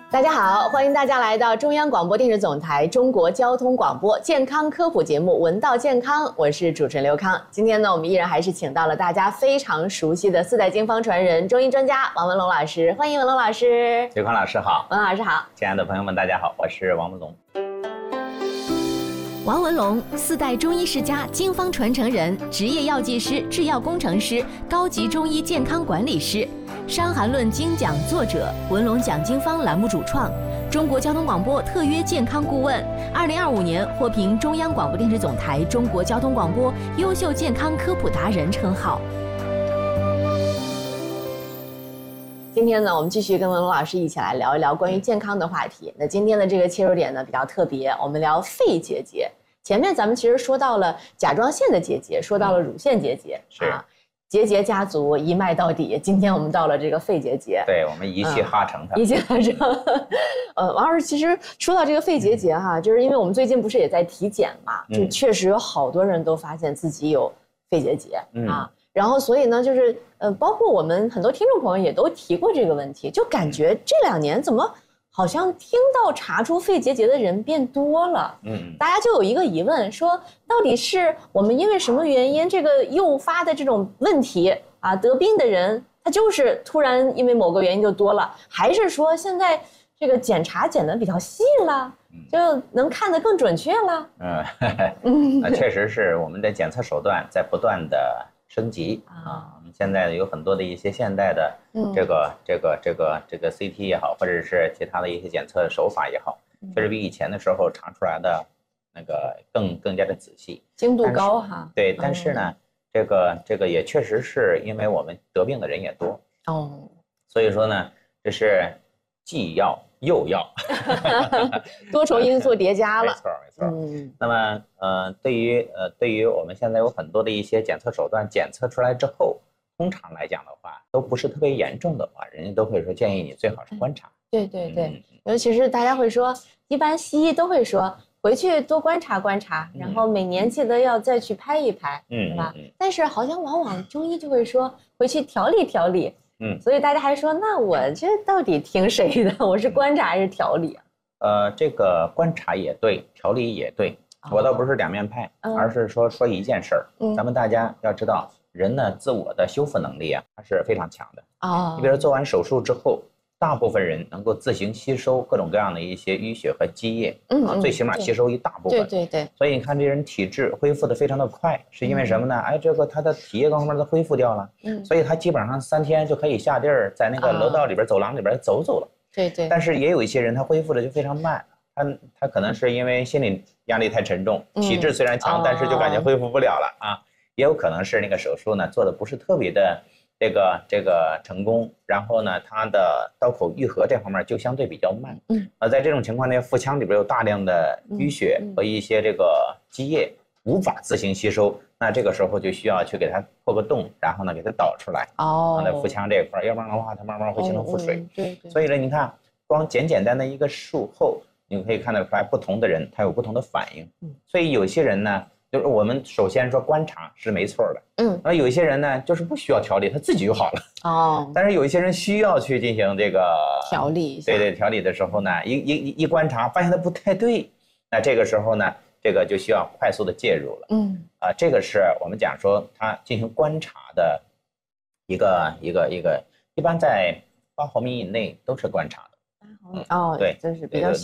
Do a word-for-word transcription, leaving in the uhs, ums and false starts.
大家好，欢迎大家来到中央广播电视总台中国交通广播健康科普节目《闻道健康》，我是主持人刘康。今天呢，我们依然还是请到了大家非常熟悉的四代经方传人、中医专家王文龙老师，欢迎文龙老师。 刘康老师好， 文老师好， 亲爱的朋友们，大家好，我是王文龙。 王文龙，四代中医世家、经方传承人，职业药剂师、制药工程师，高级中医健康管理师。《伤寒论》精讲作者，文龙讲经方栏目主创，中国交通广播特约健康顾问，二零二五年获评中央广播电视总台中国交通广播优秀健康科普达人称号。 今天呢，我们继续跟文龙老师一起来聊一聊关于健康的话题。那今天的这个切入点呢比较特别，我们聊肺结节。前面咱们其实说到了甲状腺的结节，说到了乳腺结节， 是啊。结节家族一脉到底，今天我们到了这个肺结节， 对，我们一气哈成它， 嗯、一气哈成。呃，王老师，其实说到这个肺结节哈，嗯、就是因为我们最近不是也在体检嘛，嗯、就确实有好多人都发现自己有肺结节、嗯、啊，然后所以呢，就是呃，包括我们很多听众朋友也都提过这个问题，就感觉这两年怎么好像听到查出肺结节的人变多了，嗯，大家就有一个疑问，说到底是我们因为什么原因这个诱发的这种问题啊，得病的人他就是突然因为某个原因就多了，还是说现在这个检查检得比较细了，就能看得更准确了？ 嗯，那确实是我们的检测手段在不断的升级啊。我们现在有很多的一些现代的这个、嗯、这个这个这个 C T 也好，或者是其他的一些检测手法也好，确实比以前的时候查出来的那个更更加的仔细， 精度高哈。 对，但是呢，嗯、这个这个也确实是因为我们得病的人也多哦，所以说呢，这是既要又要， 多重因素叠加了。 没错没错。嗯，那么呃，对于呃对于我们现在有很多的一些检测手段，检测出来之后，通常来讲的话，都不是特别严重的话，人家都会说建议你最好是观察。 对对对，嗯、尤其是大家会说，一般西医都会说回去多观察观察，然后每年记得要再去拍一拍，嗯，是吧？嗯、但是好像往往中医就会说回去调理调理。嗯，所以大家还说，那我这到底听谁的？我是观察还是调理啊？ 呃，这个观察也对，调理也对，哦、我倒不是两面派，嗯、而是说说一件事儿。嗯，咱们大家要知道，人呢自我的修复能力啊，它是非常强的。哦，你比如说做完手术之后，大部分人能够自行吸收各种各样的一些淤血和积液，嗯啊，最起码吸收一大部分。 对对对。 所以你看这人体质恢复的非常的快，是因为什么呢？哎，这个他的体液各方面都恢复掉了，嗯，所以他基本上三天就可以下地儿，在那个楼道里边、走廊里边走走了。 对对。 但是也有一些人他恢复的就非常慢，他他可能是因为心理压力太沉重，体质虽然强，但是就感觉恢复不了了啊。也有可能是那个手术呢做的不是特别的。这个这个成功，然后呢，它的刀口愈合这方面就相对比较慢。嗯，呃，在这种情况下，腹腔里边有大量的淤血和一些这个积液无法自行吸收，那这个时候就需要去给它破个洞，然后呢给它导出来。哦，在腹腔这块，要不然的话它慢慢会形成腹水。 嗯、对对。 所以呢，你看，光简简单的一个术后，你可以看得出来，不同的人他有不同的反应。嗯，所以有些人呢。就是我们首先说观察是没错的，嗯，那有一些人呢，就是不需要调理，他自己就好了，哦。但是有一些人需要去进行这个调理一下， 对对，调理的时候呢，一一一观察发现他不太对，那这个时候呢，这个就需要快速的介入了，嗯，啊，这个是我们讲说他进行观察的一个一个一个，一般在八毫米以内都是观察的， 八毫米哦， 对， 就是比较。